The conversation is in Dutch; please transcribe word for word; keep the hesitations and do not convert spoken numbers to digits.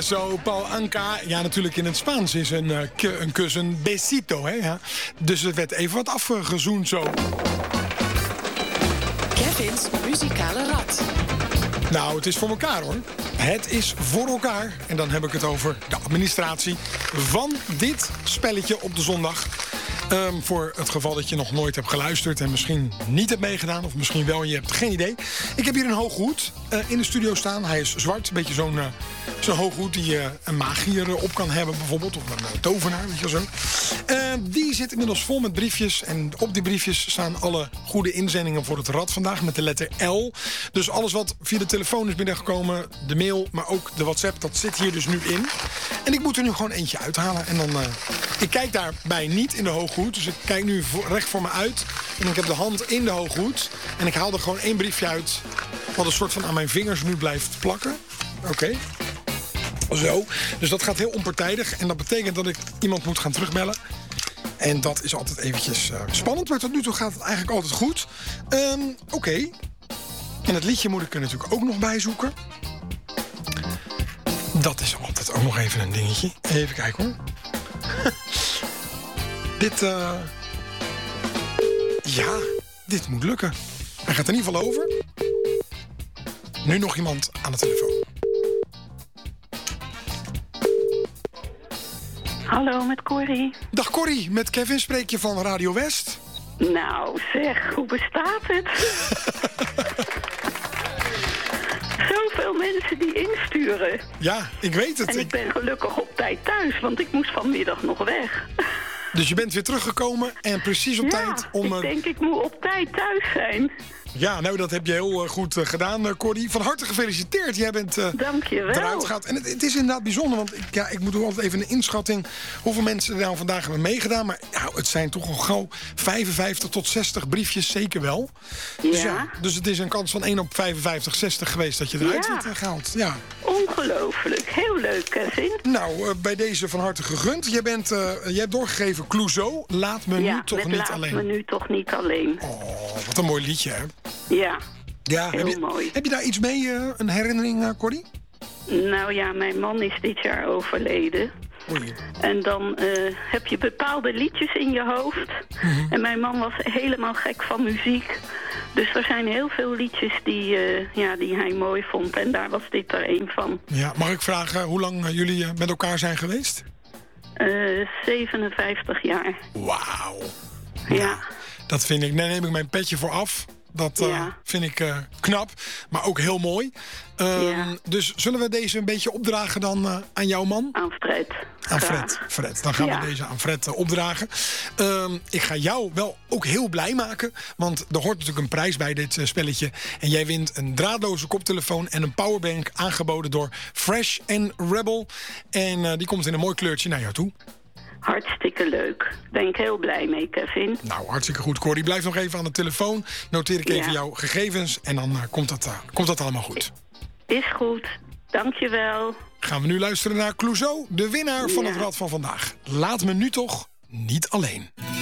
Zo, Paul Anka. Ja, natuurlijk in het Spaans is een, uh, k- een kus een besito, hè? Ja. Dus het werd even wat afgezoend zo. Kevin's muzikale rad. Nou, het is voor elkaar, hoor. Het is voor elkaar. En dan heb ik het over de administratie van dit spelletje op de zondag. Um, voor het geval dat je nog nooit hebt geluisterd en misschien niet hebt meegedaan, of misschien wel en je hebt geen idee. Ik heb hier een hoge hoed uh, in de studio staan. Hij is zwart, een beetje zo'n uh, zo'n hoge hoed die uh, een magier uh, op kan hebben bijvoorbeeld. Of een uh, tovenaar, weet je wel zo. Uh, die zit inmiddels vol met briefjes. En op die briefjes staan alle goede inzendingen voor het rad vandaag met de letter L. Dus alles wat via de telefoon is binnengekomen, de mail, maar ook de WhatsApp, dat zit hier dus nu in. En ik moet er nu gewoon eentje uithalen. En dan, uh, ik kijk daarbij niet in de hoge hoed. Dus ik kijk nu voor, recht voor me uit. En ik heb de hand in de hoge hoed. En ik haal er gewoon één briefje uit. Wat een soort van aan mijn vingers nu blijft plakken. Oké. Okay. Zo. Dus dat gaat heel onpartijdig. En dat betekent dat ik iemand moet gaan terugbellen. En dat is altijd eventjes uh, spannend. Maar tot nu toe gaat het eigenlijk altijd goed. Um, Oké. Okay. En het liedje moet ik er natuurlijk ook nog bij zoeken. Dat is altijd ook nog even een dingetje. Even kijken hoor. Dit, uh... ja, dit moet lukken. Hij gaat er in ieder geval over. Nu nog iemand aan de telefoon. Hallo, met Corrie. Dag Corrie, met Kevin spreek je van Radio West. Nou zeg, hoe bestaat het? Zoveel mensen die insturen. Ja, ik weet het. En ik ben gelukkig op tijd thuis, want ik moest vanmiddag nog weg. Dus je bent weer teruggekomen en precies op ja, tijd om... ik denk ik moet op tijd thuis zijn. Ja, nou dat heb je heel uh, goed uh, gedaan, uh, Corrie. Van harte gefeliciteerd. Jij bent uh, Dank je wel. eruit gehaald. En het, het is inderdaad bijzonder, want ik, ja, ik moet doen altijd even een inschatting hoeveel mensen er nou vandaag hebben meegedaan. Maar nou, het zijn toch al gauw vijfenvijftig tot zestig briefjes, zeker wel. Ja. Dus, ja, dus het is een kans van één op vijfenvijftig, zestig geweest dat je eruit ja. bent gehaald. Ja. Ongelooflijk. Heel leuk, Kevin. Nou, uh, bij deze van harte gegund. Jij, bent, uh, jij hebt doorgegeven Clouseau. Laat me ja, nu toch niet laat alleen. me nu toch niet alleen. Oh, wat een mooi liedje, hè? Ja, ja heel heb je, mooi. Heb je daar iets mee, uh, een herinnering, uh, Corrie? Nou ja, mijn man is dit jaar overleden. Oei. En dan uh, heb je bepaalde liedjes in je hoofd. Mm-hmm. En mijn man was helemaal gek van muziek. Dus er zijn heel veel liedjes die, uh, ja, die hij mooi vond. En daar was dit er één van. Ja, mag ik vragen hoe lang uh, jullie uh, met elkaar zijn geweest? Uh, zevenenvijftig jaar. Wauw. Ja. Nou, dat vind ik, daar neem ik mijn petje voor af. Dat uh, ja. vind ik uh, knap, maar ook heel mooi. Uh, ja. Dus zullen we deze een beetje opdragen dan uh, aan jouw man? Aan Fred. Aan Fred. Fred. Dan gaan ja. we deze aan Fred uh, opdragen. Uh, ik ga jou wel ook heel blij maken. Want er hoort natuurlijk een prijs bij dit uh, spelletje. En jij wint een draadloze koptelefoon en een powerbank aangeboden door Fresh and Rebel. En uh, die komt in een mooi kleurtje naar jou toe. Hartstikke leuk. Ben ik heel blij mee, Kevin. Nou, hartstikke goed, Corrie. Blijf nog even aan de telefoon. Noteer ik even ja. jouw gegevens en dan uh, komt, dat, uh, komt dat allemaal goed. Is goed. Dankjewel. Gaan we nu luisteren naar Clouseau, de winnaar van ja. het rad van vandaag. Laat me nu toch niet alleen.